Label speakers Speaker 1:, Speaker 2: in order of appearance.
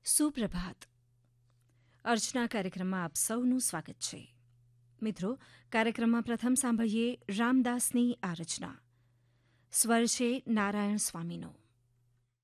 Speaker 1: સુપ્રભાત. અર્ચના કાર્યક્રમમાં આપ સૌનું સ્વાગત છે. મિત્રો, કાર્યક્રમમાં પ્રથમ સાંભળીએ રામદાસની આ રચના. સ્વર છે નારાયણ સ્વામીનો.